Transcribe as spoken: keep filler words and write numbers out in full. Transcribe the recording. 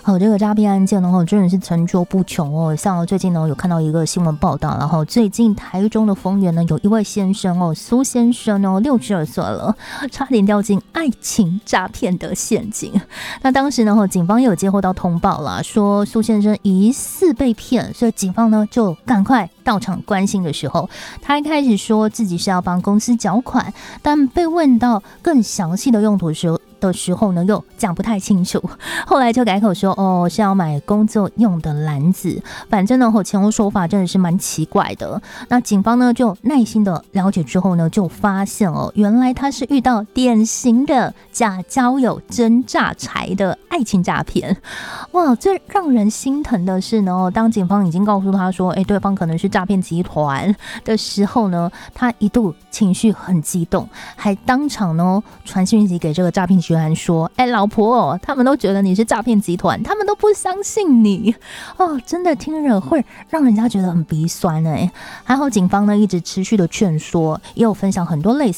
好，这个诈骗案件呢，真的是层出不穷哦。像最近呢，有看到一个新闻报道，然后最近台中的丰原呢，有一位先生哦，苏先生哦，六十二岁了，差点掉进爱情诈骗的陷阱。那当时呢，警方也有接获到通报了，说苏先生疑似被骗，所以警方呢就赶快到场关心的时候，他一开始说自己是要帮公司缴款，但被问到更详细的用途时候。的时候呢，又讲不太清楚，后来就改口说，哦，是要买工作用的篮子。反正呢，前后说法真的是蛮奇怪的。那警方呢，就耐心的了解之后呢，就发现哦，原来他是遇到典型的假交友真诈财的爱情诈骗。哇，最让人心疼的是呢，当警方已经告诉他说，哎，对方可能是诈骗集团的时候呢，他一度情绪很激动，还当场呢传讯息给这个诈骗集团。居然说，哎、欸，老婆、哦，他们都觉得你是诈骗集团，他们都不相信你哦，真的听着会让人家觉得很鼻酸哎。还好警方呢一直持续的劝说，也有分享很多类似